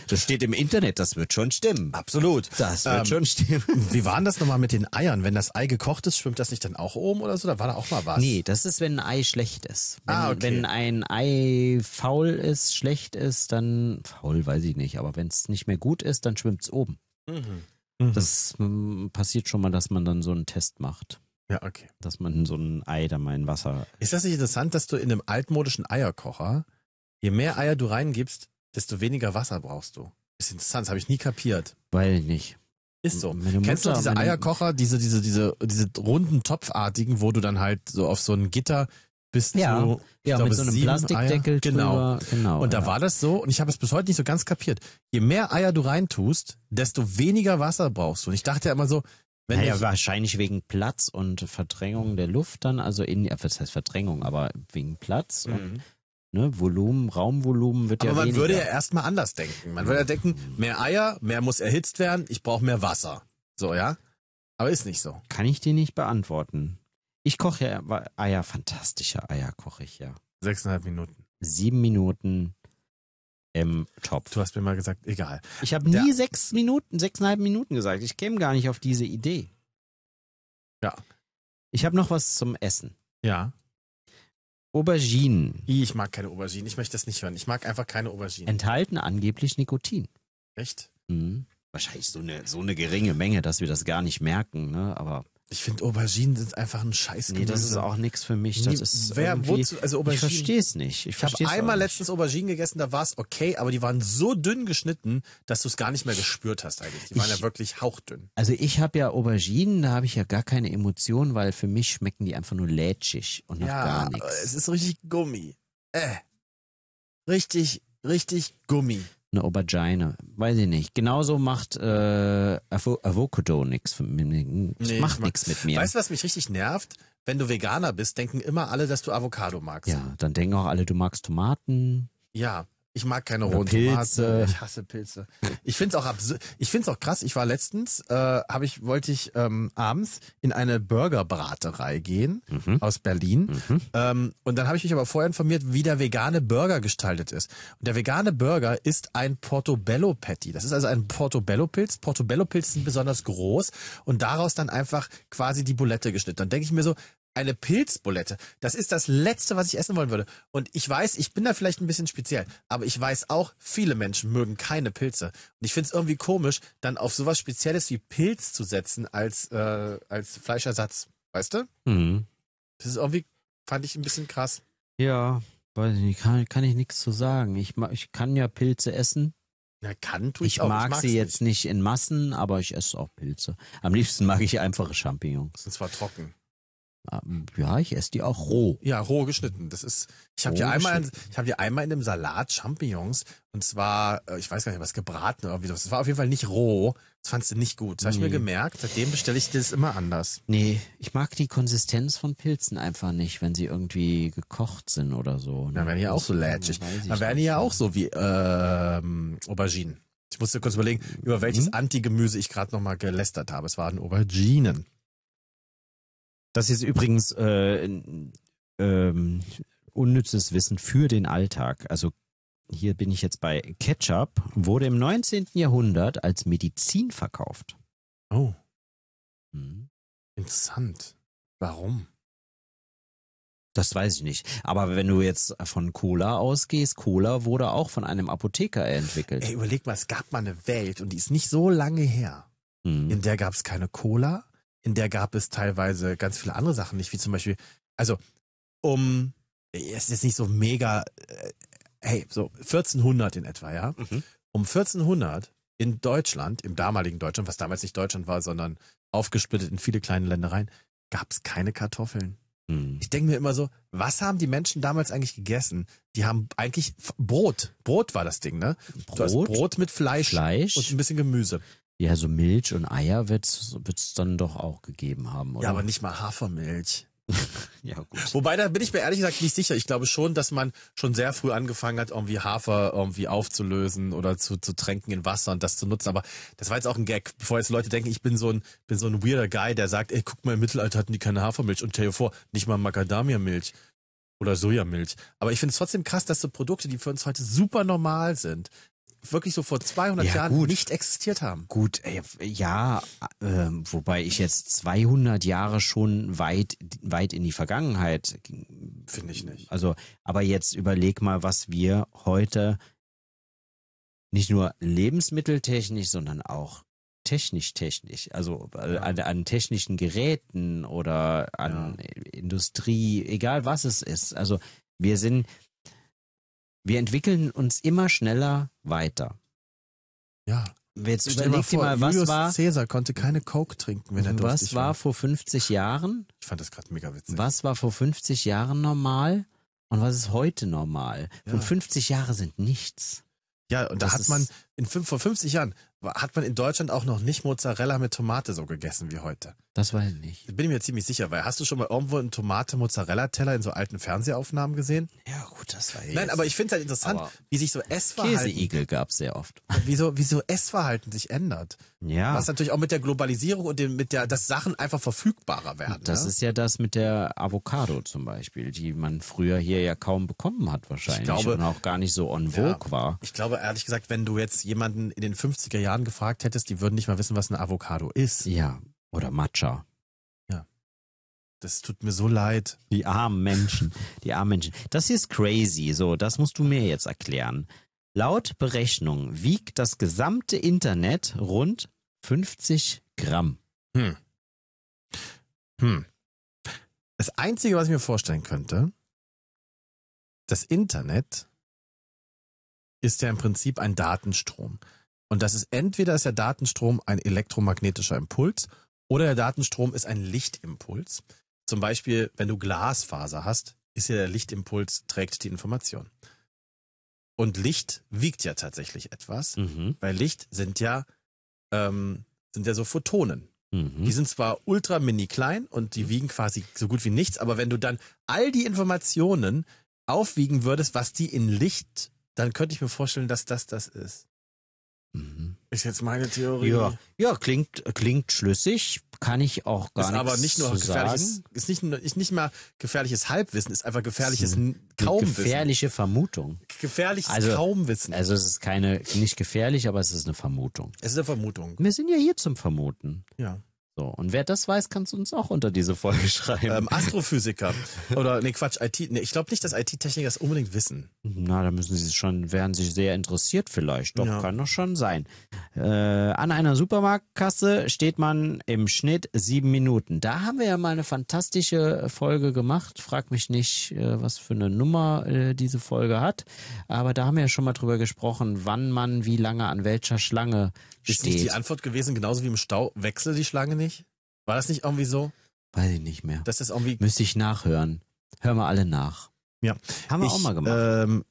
Das steht im Internet, das wird schon stimmen. Absolut. Das wird schon stimmen. Wie war denn das nochmal mit den Eiern? Wenn das Ei gekocht ist, schwimmt das nicht dann auch oben oder so? Da war da auch mal was. Nee, das ist, wenn ein Ei schlecht ist. Okay. Wenn ein Ei faul ist, schlecht ist, dann, faul weiß ich nicht, aber wenn es nicht mehr gut ist, dann schwimmt es oben. Das passiert schon mal, dass man dann so einen Test macht. Ja, okay. Dass man so ein Ei da mal in Wasser... Ist das nicht interessant, dass du in einem altmodischen Eierkocher, je mehr Eier du reingibst, desto weniger Wasser brauchst du? Ist interessant, das habe ich nie kapiert. Weil nicht. Ist so. Meine Kennst du Mutter- diese meine- Eierkocher, diese runden Topfartigen, wo du dann halt so auf so ein Gitter bis Ja. zu, ich Ja, glaube, mit so einem 7 Plastikdeckel Eier. Genau. drüber. Genau. Und da ja. war das so, und ich habe es bis heute nicht so ganz kapiert. Je mehr Eier du reintust, desto weniger Wasser brauchst du. Und ich dachte ja immer so, wenn Naja, ich, wahrscheinlich wegen Platz und Verdrängung der Luft dann, also was heißt Verdrängung, aber wegen Platz und Volumen, Raumvolumen wird aber ja man weniger. würde ja erstmal anders denken. Man würde ja denken, mehr Eier, mehr muss erhitzt werden, ich brauche mehr Wasser. So, ja? Aber ist nicht so. Kann ich dir nicht beantworten. Ich koche ja Eier, fantastische Eier koche ich ja. 6,5 Minuten. 7 Minuten im Topf. Du hast mir mal gesagt, egal. Ich habe nie 6,5 Minuten gesagt. Ich käme gar nicht auf diese Idee. Ja. Ich habe noch was zum Essen. Ja. Auberginen Ich mag keine Auberginen. Ich möchte das nicht hören. Ich mag einfach keine Auberginen. enthalten angeblich Nikotin. Echt? Mhm. Wahrscheinlich so eine geringe Menge, dass wir das gar nicht merken, ne? Aber Ich finde, Auberginen sind einfach ein Scheiß. nee, das ist auch nichts für mich. Das ist wozu, also ich Auberginen. verstehe es nicht. Ich habe einmal letztens Auberginen gegessen, da war es okay, aber die waren so dünn geschnitten, dass du es gar nicht mehr gespürt hast eigentlich. Die waren ja wirklich hauchdünn. Also ich habe ja Auberginen, da habe ich ja gar keine Emotionen, weil für mich schmecken die einfach nur lätschig und nach gar nichts. es ist richtig Gummi. Richtig Gummi. Eine Aubergine, weiß ich nicht. Genauso macht Avocado nichts mit mir. Das macht nichts mit mir. Weißt du, was mich richtig nervt? Wenn du Veganer bist, denken immer alle, dass du Avocado magst. Ja, dann denken auch alle, du magst Tomaten. Ja, ich mag keine Oder rohen Pilze. Tomaten. Ich hasse Pilze. Ich find's auch ich find's auch krass. Ich war letztens, wollte ich abends in eine Burgerbraterei gehen aus Berlin. Und dann habe ich mich aber vorher informiert, wie der vegane Burger gestaltet ist. Und der vegane Burger ist ein Portobello Patty. Das ist also ein Portobello-Pilz. Portobello-Pilze sind besonders groß und daraus dann einfach quasi die Bulette geschnitten. Dann denke ich mir so, eine Pilzbulette, das ist das Letzte, was ich essen wollen würde. Und ich weiß, ich bin da vielleicht ein bisschen speziell, aber ich weiß auch, viele Menschen mögen keine Pilze. Und ich finde es irgendwie komisch, dann auf sowas Spezielles wie Pilz zu setzen als Fleischersatz. Weißt du? Mhm. Das ist irgendwie, fand ich ein bisschen krass. Ja, weiß ich nicht, kann ich nichts zu sagen. Ich kann ja Pilze essen. Na, tue ich Ich auch. mag mag's sie jetzt nicht in Massen, aber ich esse auch Pilze. Am liebsten mag ich einfache Champignons. Und zwar trocken. Ja, ich esse die auch roh. Ja, roh geschnitten. Das ist, ich habe dir einmal in dem Salat Champignons, und zwar, ich weiß gar nicht, was gebraten oder wie das. Das war auf jeden Fall nicht roh. Das fandst du nicht gut. Das habe ich mir gemerkt. Seitdem bestelle ich das immer anders. Nee, ich mag die Konsistenz von Pilzen einfach nicht, wenn sie irgendwie gekocht sind oder so. Dann werden die ja auch so lätschig. Dann werden die ja auch so wie Auberginen. Ich musste kurz überlegen, über welches Antigemüse ich gerade nochmal gelästert habe. Es waren Auberginen. Das ist übrigens unnützes Wissen für den Alltag. Also hier bin ich jetzt bei Ketchup, wurde im 19. Jahrhundert als Medizin verkauft. Oh, Hm. interessant. Warum? Das weiß ich nicht. Aber wenn du jetzt von Cola ausgehst, Cola wurde auch von einem Apotheker entwickelt. Ey, überleg mal, es gab mal eine Welt, und die ist nicht so lange her. In der gab es keine Cola, in der gab es teilweise ganz viele andere Sachen nicht, wie zum Beispiel, also es ist nicht so mega, so 1400 in etwa, ja. Um 1400 in Deutschland, im damaligen Deutschland, was damals nicht Deutschland war, sondern aufgesplittet in viele kleine Ländereien, gab es keine Kartoffeln. Ich denke mir immer so, was haben die Menschen damals eigentlich gegessen? Die haben eigentlich Brot. Brot war das Ding, ne? Du hast Brot mit Fleisch und ein bisschen Gemüse. Ja, so Milch und Eier wird's dann doch auch gegeben haben, oder? Ja, aber nicht mal Hafermilch. Ja, gut. Wobei, da bin ich mir ehrlich gesagt nicht sicher. Ich glaube schon, dass man schon sehr früh angefangen hat, irgendwie Hafer irgendwie aufzulösen oder zu tränken in Wasser und das zu nutzen. Aber das war jetzt auch ein Gag, bevor jetzt Leute denken, ich bin so ein weirder Guy, der sagt, ey, guck mal, im Mittelalter hatten die keine Hafermilch. Und stell dir vor, nicht mal Macadamia-Milch oder Sojamilch. Aber ich finde es trotzdem krass, dass so Produkte, die für uns heute super normal sind, wirklich so vor 200 Ja, Jahren gut. nicht existiert haben. Gut, ja, wobei ich jetzt 200 Jahre schon weit in die Vergangenheit. Finde ich nicht. Also, aber jetzt überleg mal, was wir heute nicht nur lebensmitteltechnisch, sondern auch technisch, also an technischen Geräten oder an Industrie, egal was es ist. Also wir entwickeln uns immer schneller weiter. Ja. Jetzt Stell dir überleg dir mal, was Julius war, Caesar konnte keine Coke trinken, wenn er durstig was war vor 50 Jahren? Ich fand das gerade mega witzig. Was war vor 50 Jahren normal und was ist heute normal? Und 50 Jahre sind nichts. Ja, und da Das hat man vor 50 Jahren hat man in Deutschland auch noch nicht Mozzarella mit Tomate so gegessen wie heute. Das weiß ich nicht. Bin ich mir ziemlich sicher, weil hast du schon mal irgendwo einen Tomate-Mozzarella-Teller in so alten Fernsehaufnahmen gesehen? Ja gut, das war jetzt. Nein, aber ich finde es halt interessant, Aber wie sich so Essverhalten, Käseigel gab es sehr oft. wie so Essverhalten sich ändert. Ja. Was natürlich auch mit der Globalisierung und dass Sachen einfach verfügbarer werden. Das ne? ist ja das mit der Avocado zum Beispiel, die man früher hier ja kaum bekommen hat wahrscheinlich Ich glaube- und auch gar nicht so en vogue war. Ich glaube, ehrlich gesagt, wenn du jetzt jemanden in den 50er Jahren gefragt hättest, die würden nicht mal wissen, was eine Avocado ist. Ja, oder Matcha. Das tut mir so leid. Die armen Menschen, Das hier ist crazy, so, das musst du mir jetzt erklären. Laut Berechnung wiegt das gesamte Internet rund 50 Gramm. Das Einzige, was ich mir vorstellen könnte, das Internet ist ja im Prinzip ein Datenstrom. Und das ist entweder ist der Datenstrom ein elektromagnetischer Impuls oder der Datenstrom ist ein Lichtimpuls. Zum Beispiel, wenn du Glasfaser hast, ist ja der Lichtimpuls, trägt die Information. Und Licht wiegt ja tatsächlich etwas, weil Licht sind ja so Photonen. Die sind zwar ultra mini klein und die wiegen quasi so gut wie nichts, aber wenn du dann all die Informationen aufwiegen würdest, was die in Licht, dann könnte ich mir vorstellen, dass das ist. Ist jetzt meine Theorie. Ja, klingt schlüssig, kann ich auch gar Ist nichts aber nicht nur zu gefährliches, sagen. ist nicht mal gefährliches Halbwissen, ist einfach gefährliches Eine Kaumwissen. gefährliche Vermutung. Gefährliches Kaumwissen. Also es ist nicht gefährlich, aber es ist eine Vermutung. Es ist eine Vermutung. Wir sind ja hier zum Vermuten. Ja. So, und wer das weiß, kannst du uns auch unter diese Folge schreiben. Astrophysiker. Oder, IT. Ich glaube nicht, dass IT-Techniker das unbedingt wissen. Na, da werden sie sehr interessiert vielleicht. Doch, Ja. kann doch schon sein. An einer Supermarktkasse steht man im Schnitt 7 Minuten. Da haben wir ja mal eine fantastische Folge gemacht. Frag mich nicht, was für eine Nummer diese Folge hat. Aber da haben wir ja schon mal drüber gesprochen, wann man wie lange an welcher Schlange Ist steht. nicht die Antwort gewesen, genauso wie im Stau, wechsel die Schlange nicht? War das nicht irgendwie so? Weiß ich nicht mehr. Dass das irgendwie. Müsste ich nachhören. Hören wir alle nach. Ja. Haben wir auch mal gemacht.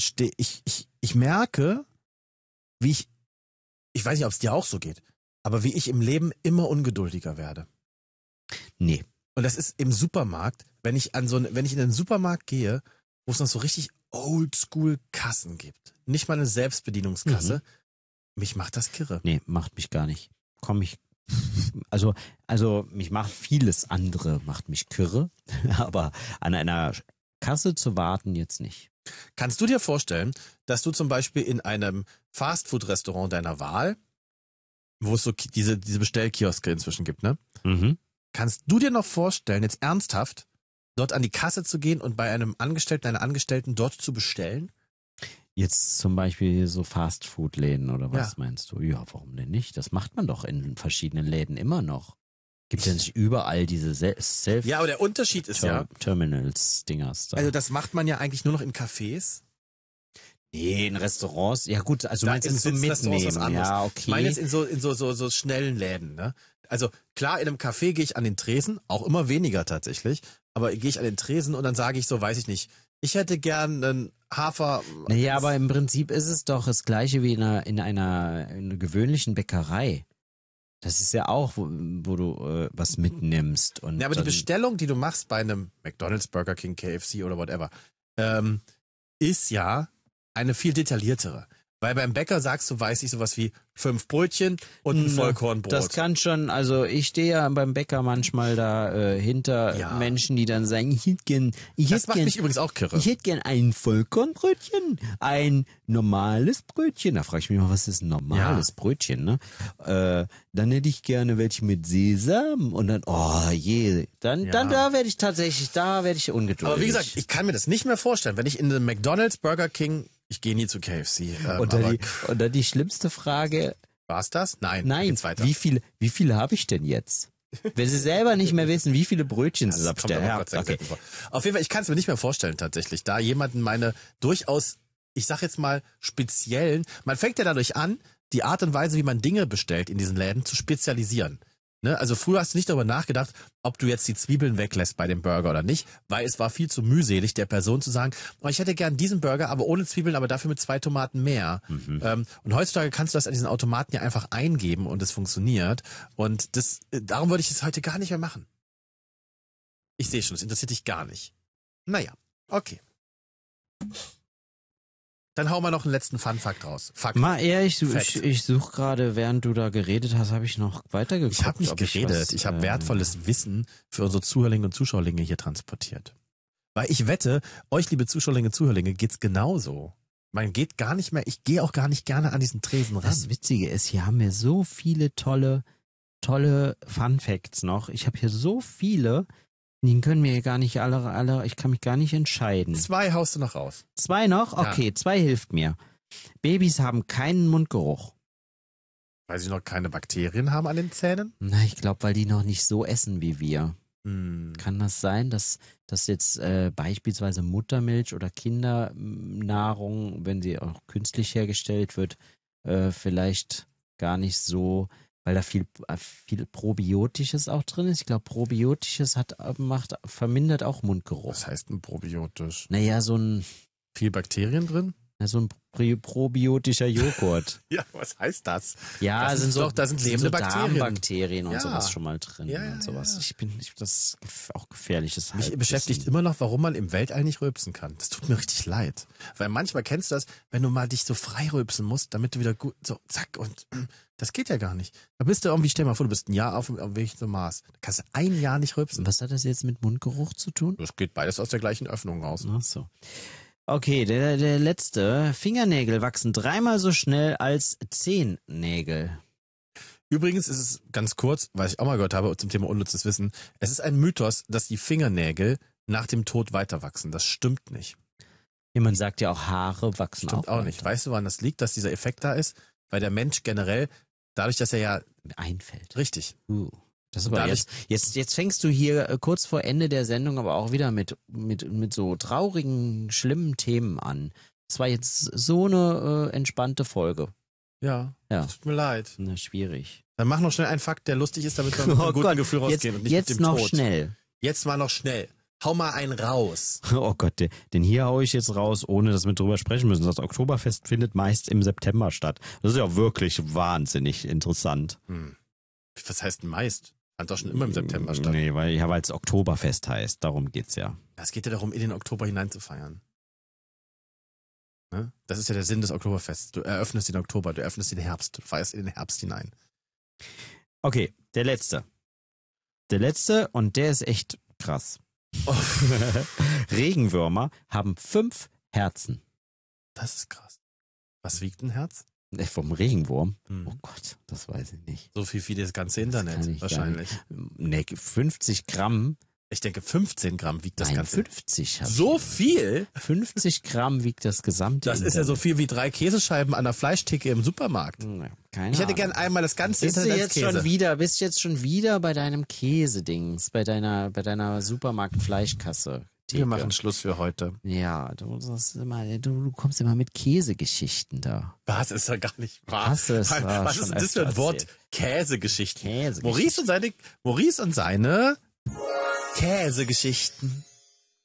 Ich merke, wie ich weiß nicht, ob es dir auch so geht, aber wie ich im Leben immer ungeduldiger werde. Nee. Und das ist im Supermarkt, wenn ich in den Supermarkt gehe, wo es noch so richtig oldschool Kassen gibt. Nicht mal eine Selbstbedienungskasse. Mich macht das kirre. Nee, macht mich gar nicht. Also mich macht vieles andere, macht mich kirre, aber an einer Kasse zu warten jetzt nicht. Kannst du dir vorstellen, dass du zum Beispiel in einem Fastfood-Restaurant deiner Wahl, wo es so diese Bestellkioske inzwischen gibt, ne? Kannst du dir noch vorstellen, jetzt ernsthaft, dort an die Kasse zu gehen und bei einem Angestellten, einer Angestellten dort zu bestellen? Jetzt zum Beispiel so Fastfood-Läden oder was meinst du? Ja, warum denn nicht? Das macht man doch in verschiedenen Läden immer noch. Gibt ja nicht überall diese Self- Ja, aber der Unterschied ist ja, Terminals-Dingers da. also das macht man ja eigentlich nur noch in Cafés. Nee, in Restaurants. Ja gut, also du Da meinst in jetzt so Sitzrestaurants was mitnehmen. anderes. Ja, okay. Ich meine jetzt in so schnellen Läden, ne? Also klar, in einem Café gehe ich an den Tresen, auch immer weniger tatsächlich, aber gehe ich an den Tresen und dann sage ich so, weiß ich nicht, ich hätte gern einen Hafer. Naja, aber im Prinzip ist es doch das Gleiche wie in einer gewöhnlichen Bäckerei. Das ist ja auch, wo du was mitnimmst. Und Ja, aber die dann- Bestellung, die du machst bei einem McDonald's, Burger King, KFC oder whatever, ist ja eine viel detailliertere. Weil beim Bäcker sagst du, weiß ich, sowas wie 5 Brötchen und ein Vollkornbrot. Das kann schon, also ich stehe ja beim Bäcker manchmal da hinter Menschen, die dann sagen, das macht mich übrigens auch kirre. Ich hätte gern ein Vollkornbrötchen, ein normales Brötchen. Da frage ich mich mal, was ist ein normales Brötchen, ne? Dann hätte ich gerne welche mit Sesam und dann, dann da werde ich ungeduldig. Aber wie gesagt, ich kann mir das nicht mehr vorstellen, wenn ich in einem McDonald's, Burger King, ich gehe nie zu KFC. Und dann die schlimmste Frage. War's das? Nein. Nein. Wie viele habe ich denn jetzt? Wenn Sie selber nicht mehr wissen, wie viele Brötchen Sie abstellen. Ja, okay. Auf jeden Fall, ich kann es mir nicht mehr vorstellen tatsächlich, da jemanden meine durchaus, ich sag jetzt mal, speziellen, man fängt ja dadurch an, die Art und Weise, wie man Dinge bestellt in diesen Läden, zu spezialisieren. Ne? Also früher hast du nicht darüber nachgedacht, ob du jetzt die Zwiebeln weglässt bei dem Burger oder nicht, weil es war viel zu mühselig, der Person zu sagen, ich hätte gern diesen Burger, aber ohne Zwiebeln, aber dafür mit 2 Tomaten mehr. Und heutzutage kannst du das an diesen Automaten ja einfach eingeben und es funktioniert. Und darum würde ich es heute gar nicht mehr machen. Ich sehe schon, das interessiert dich gar nicht. Naja, okay. Dann hauen wir noch einen letzten Fun-Fact raus. Ich suche gerade, während du da geredet hast, habe ich noch weitergeguckt. Ich habe nicht geredet. Ich habe wertvolles Wissen für unsere Zuhörlinge und Zuschauerlinge hier transportiert. Weil ich wette, euch, liebe Zuschauerlinge und Zuhörlinge, geht's genauso. Man geht gar nicht mehr, ich gehe auch gar nicht gerne an diesen Tresen ran. Das Witzige ist, hier haben wir so viele tolle Fun-Facts noch. Ich habe hier so viele, die können mir gar nicht alle, ich kann mich gar nicht entscheiden. 2 haust du noch raus. 2 noch? Okay, 2 hilft mir. Babys haben keinen Mundgeruch. Weil sie noch keine Bakterien haben an den Zähnen? Na, ich glaube, weil die noch nicht so essen wie wir. Kann das sein, dass jetzt beispielsweise Muttermilch oder Kindernahrung, wenn sie auch künstlich hergestellt wird, vielleicht gar nicht so, weil da viel Probiotisches auch drin ist. Ich glaube, Probiotisches vermindert auch Mundgeruch. Was heißt denn probiotisch? Naja, viel Bakterien drin? So ein probiotischer Joghurt. Ja, was heißt das? Ja, da sind lebende Bakterien. Darmbakterien und sowas schon mal drin und sowas. Das ist auch gefährliches Mich beschäftigt immer noch, warum man im Weltall nicht rülpsen kann. Das tut mir richtig leid. Weil manchmal kennst du das, wenn du mal dich so frei rülpsen musst, damit du wieder gut, so zack und das geht ja gar nicht. Da bist du irgendwie, stell dir mal vor, du bist ein Jahr auf dem Weg zum Mars. Da kannst du ein Jahr nicht rülpsen. Was hat das jetzt mit Mundgeruch zu tun? Das geht beides aus der gleichen Öffnung raus. Ach so. Okay, der letzte. Fingernägel wachsen 3-mal so schnell als Zehennägel. Übrigens ist es ganz kurz, weil ich auch mal gehört habe zum Thema unnützes Wissen, es ist ein Mythos, dass die Fingernägel nach dem Tod weiter wachsen. Das stimmt nicht. Ja, man sagt ja auch, Haare wachsen stimmt auch nicht. Weißt du, woran das liegt, dass dieser Effekt da ist? Weil der Mensch generell, dadurch, dass er ja einfällt. Richtig. Das ist aber jetzt fängst du hier kurz vor Ende der Sendung aber auch wieder mit so traurigen, schlimmen Themen an. Das war jetzt so eine entspannte Folge. Ja. Tut mir leid. Na, schwierig. Dann mach noch schnell einen Fakt, der lustig ist, damit wir mit einem guten Gefühl rausgehen und nicht jetzt mit dem noch Tod. Schnell. Jetzt mal noch schnell. Hau mal einen raus. Oh Gott, den hier hau ich jetzt raus, ohne dass wir drüber sprechen müssen. Das Oktoberfest findet meist im September statt. Das ist ja wirklich wahnsinnig interessant. Was heißt denn meist? Fand doch schon immer im September statt. Nee, weil es Oktoberfest heißt. Darum geht's ja. Es geht ja darum, in den Oktober hinein zu feiern. Ne? Das ist ja der Sinn des Oktoberfests. Du eröffnest den Oktober, du eröffnest den Herbst, du feierst in den Herbst hinein. Okay, der letzte. Der letzte, und der ist echt krass. Oh. Regenwürmer haben 5 Herzen. Das ist krass. Was wiegt ein Herz? Vom Regenwurm? Oh Gott, das weiß ich nicht. So viel wie das ganze Internet wahrscheinlich. Nee, 50 Gramm. Ich denke 15 Gramm wiegt das Ganze. 50. So viel? 50 Gramm wiegt das gesamte Das ist ja so viel wie 3 Käsescheiben an der Fleischtheke im Supermarkt. Keine ich hätte gern einmal das ganze Internet als Käse. Bist jetzt schon wieder bei deinem Käsedings, bei deiner Supermarkt-Fleischkasse. Wir machen Schluss für heute. Ja, du kommst immer mit Käsegeschichten da. Was ist ja gar nicht wahr? Was ist denn das für ein Wort? Käsegeschichten. Maurice und seine Käsegeschichten.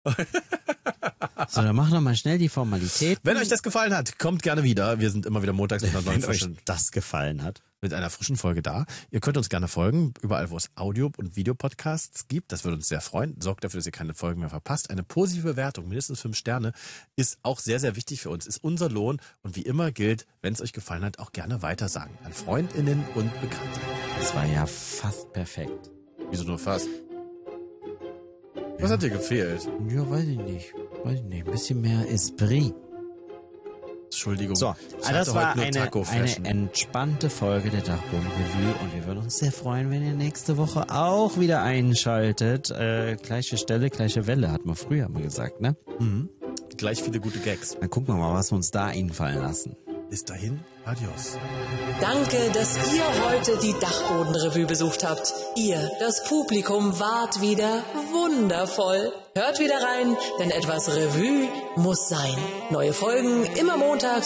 So, dann machen wir mal schnell die Formalität. Wenn euch das gefallen hat, kommt gerne wieder. Wir sind immer wieder montags mit einer neuen frischen, das gefallen hat. mit einer frischen Folge da. Ihr könnt uns gerne folgen, überall wo es Audio- und Videopodcasts gibt. Das würde uns sehr freuen. Sorgt dafür, dass ihr keine Folgen mehr verpasst. Eine positive Bewertung, mindestens 5 Sterne, ist auch sehr, sehr wichtig für uns. Ist unser Lohn. Und wie immer gilt, wenn es euch gefallen hat, auch gerne weitersagen. An FreundInnen und Bekannte. Das war ja fast perfekt. Wieso nur fast? Was hat dir gefehlt? Ja, weiß ich nicht. Ein bisschen mehr Esprit. Entschuldigung. So, ich das hatte war heute nur eine Taco-Flaschen. entspannte Folge der Dachboden-Revue und wir würden uns sehr freuen, wenn ihr nächste Woche auch wieder einschaltet. Gleiche Stelle, gleiche Welle, hat man früher mal gesagt, ne? Mhm. Gleich viele gute Gags. Dann gucken wir mal, was wir uns da einfallen lassen. Bis dahin, adios. Danke, dass ihr heute die Dachboden-Revue besucht habt. Ihr, das Publikum, wart wieder wundervoll. Hört wieder rein, denn etwas Revue muss sein. Neue Folgen immer montags